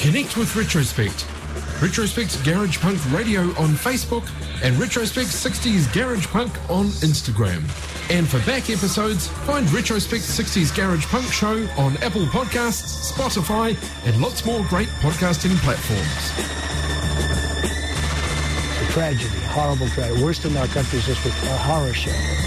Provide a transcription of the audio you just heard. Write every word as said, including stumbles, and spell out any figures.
Connect with Retrospect. Retrospect Garage Punk Radio on Facebook and Retrospect sixties Garage Punk on Instagram. And for back episodes, find Retrospect sixties Garage Punk Show on Apple Podcasts, Spotify, and lots more great podcasting platforms. It's a tragedy, horrible tragedy. Worst in our country is this a horror show.